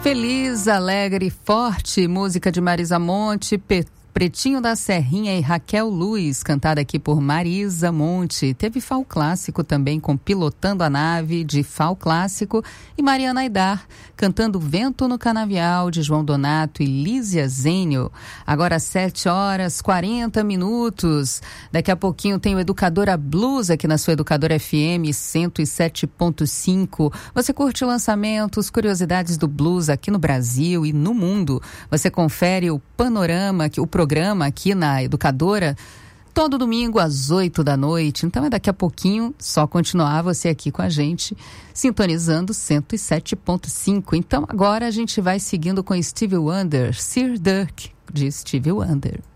Feliz, alegre, forte, música de Marisa Monte, Pretinho da Serrinha e Raquel Luiz, cantada aqui por Marisa Monte. Teve Fal Clássico também com Pilotando a Nave, de Fal Clássico, e Mariana Aidar, cantando Vento no Canavial, de João Donato e Lísia Zênio. Agora 7h40. Daqui a pouquinho tem o Educadora Blues aqui na sua Educadora FM 107.5. Você curte lançamentos, curiosidades do blues aqui no Brasil e no mundo. Você confere o panorama, o programa aqui na Educadora todo domingo às 8h. Então é daqui a pouquinho, só continuar você aqui com a gente, sintonizando 107.5. Então agora a gente vai seguindo com Stevie Wonder, Sir Duck, de Stevie Wonder.